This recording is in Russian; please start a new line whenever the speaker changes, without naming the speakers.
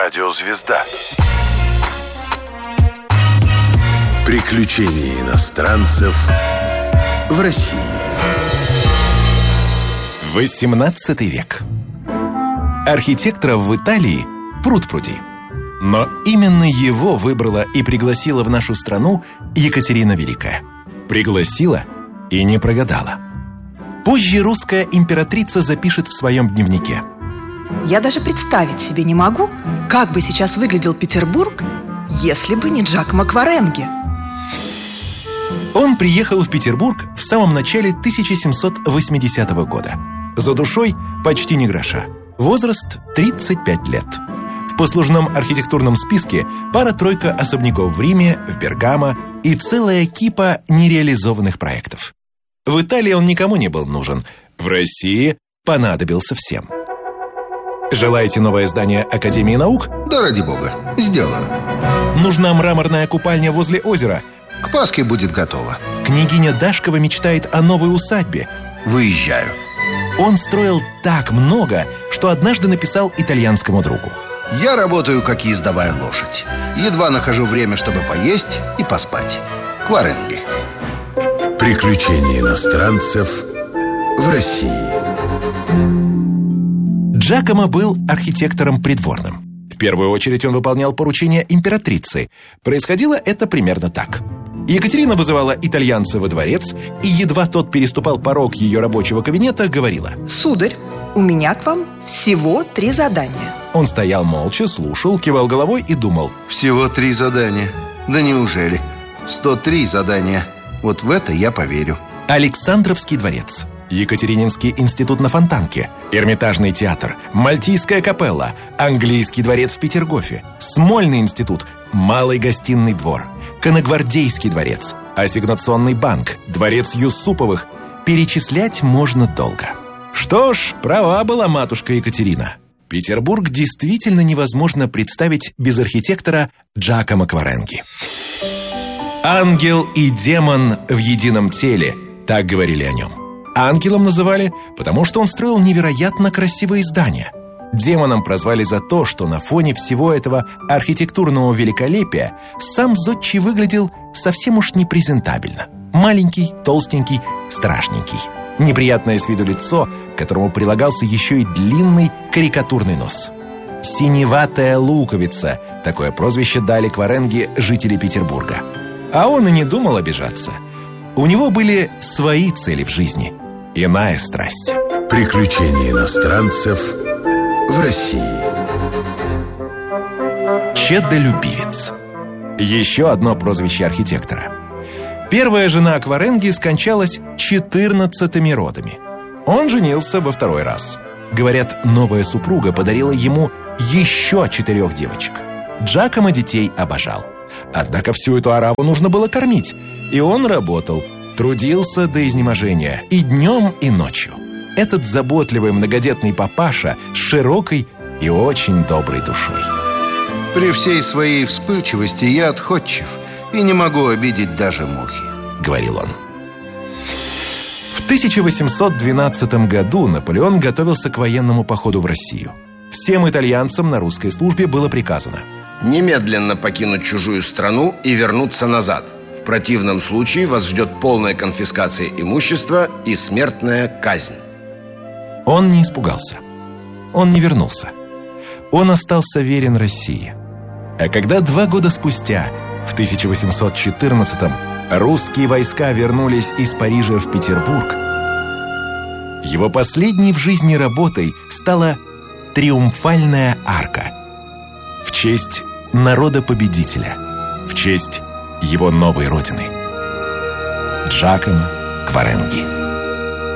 Радиозвезда.
Приключения иностранцев в России.
18 век. Архитекторов в Италии пруд-пруди. Но именно его выбрала и пригласила в нашу страну Екатерина Великая. Пригласила и не прогадала. Позже русская императрица запишет в своем дневнике:
«Я даже представить себе не могу, как бы сейчас выглядел Петербург, если бы не Джакомо Кваренги».
Он приехал в Петербург в самом начале 1780 года. За душой почти ни гроша. Возраст 35 лет. В послужном архитектурном списке пара-тройка особняков в Риме, в Бергамо и целая кипа нереализованных проектов. В Италии он никому не был нужен. В России понадобился всем. Желаете новое здание Академии наук?
Да ради бога, сделаю.
Нужна мраморная купальня возле озера?
К Пасхе будет готово.
Княгиня Дашкова мечтает о новой усадьбе.
Выезжаю.
Он строил так много, что однажды написал итальянскому другу:
Я работаю, как ездовая лошадь. Едва нахожу время, чтобы поесть и поспать. Кваренги.
Приключения иностранцев в России.
Джакомо был архитектором придворным. В первую очередь он выполнял поручения императрицы. Происходило это примерно так. Екатерина вызывала итальянца во дворец, и едва тот переступал порог ее рабочего кабинета, говорила:
«Сударь, у меня к вам всего 3 задания».
Он стоял молча, слушал, кивал головой и думал:
Всего 3 задания. Да неужели? 103 задания. Вот в это я поверю.
Александровский дворец, Екатерининский институт на Фонтанке, Эрмитажный театр, Мальтийская капелла, Английский дворец в Петергофе, Смольный институт, Малый гостиный двор, Конногвардейский дворец, Ассигнационный банк, дворец Юсуповых. Перечислять можно долго. Что ж, права была матушка Екатерина. Петербург действительно невозможно представить без архитектора Джакомо Кваренги. «Ангел и демон в едином теле», так говорили о нем. Ангелом называли, потому что он строил невероятно красивые здания. Демоном прозвали за то, что на фоне всего этого архитектурного великолепия сам зодчий выглядел совсем уж непрезентабельно. Маленький, толстенький, страшненький. Неприятное с виду лицо, к которому прилагался еще и длинный карикатурный нос. «Синеватая луковица» — такое прозвище дали Кваренги жители Петербурга. А он и не думал обижаться. У него были свои цели в жизни, иная страсть.
Приключения иностранцев в России.
Чедолюбивец. Еще одно прозвище архитектора. Первая жена Кваренги скончалась 14 родами. Он женился во 2-й раз. Говорят, новая супруга подарила ему еще 4 девочек. Джакомо детей обожал. Однако всю эту ораву нужно было кормить, и он работал, трудился до изнеможения и днем, и ночью. Этот заботливый многодетный папаша с широкой и очень доброй душой.
При всей своей вспыльчивости я отходчив и не могу обидеть даже мухи,
говорил он. В 1812 году Наполеон готовился к военному походу в Россию. Всем итальянцам на русской службе было приказано:
немедленно покинуть чужую страну и вернуться назад. В противном случае вас ждет полная конфискация имущества и смертная казнь.
Он не испугался. Он не вернулся. Он остался верен России. А когда 2 года спустя, в 1814-м, русские войска вернулись из Парижа в Петербург, его последней в жизни работой стала «Триумфальная арка» в честь народа-победителя, в честь его новой родины — Джакомо Кваренги.